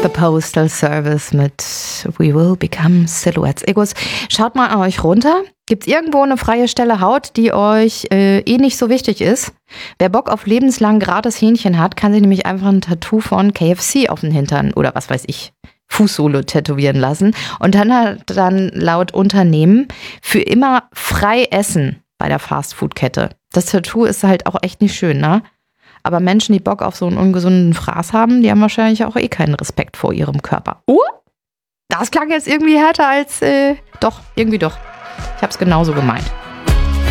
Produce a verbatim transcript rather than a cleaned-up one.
The Postal Service mit We Will Become Silhouettes. Egos, schaut mal an euch runter. Gibt's irgendwo eine freie Stelle Haut, die euch äh, eh nicht so wichtig ist? Wer Bock auf lebenslang gratis Hähnchen hat, kann sich nämlich einfach ein Tattoo von K F C auf den Hintern oder was weiß ich, Fußsohle tätowieren lassen. Und dann hat dann laut Unternehmen für immer frei essen bei der Fastfood-Kette. Das Tattoo ist halt auch echt nicht schön, ne? Aber Menschen, die Bock auf so einen ungesunden Fraß haben, die haben wahrscheinlich auch eh keinen Respekt vor ihrem Körper. Oh, das klang jetzt irgendwie härter als, äh, doch, irgendwie doch. Ich hab's genauso gemeint.